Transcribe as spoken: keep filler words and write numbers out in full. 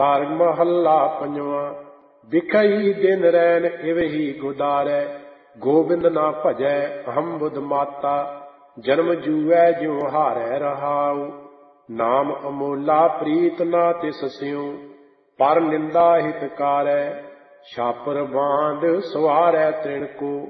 ਘਰ ਮਹੱਲਾ ਪੰਜਵਾਂ। ਬਿਖਈ ਦਿਨ ਰੈਨ ਇਵਹੀ ਗੁਦਾਰੈ, ਗੋਬਿੰਦ ਨਾ ਭਜੈ ਅਹੰ ਬੁਧ ਮਾਤਾ। ਜਨਮ ਜੂਐ ਜਿਉ ਹਾਰੈ ਰਹਾਉ, ਨਾਮ ਅਮੋਲਾ ਪ੍ਰੀਤ ਨਾ ਤਿਸ ਸਿਉ। ਪਰ ਨਿੰਦਾ ਹਿਤਕਾਰੈ, ਛਾਪਰ ਬਾਂਧ ਸਵਾਰੈ ਤ੍ਰਿਣ ਕੋ।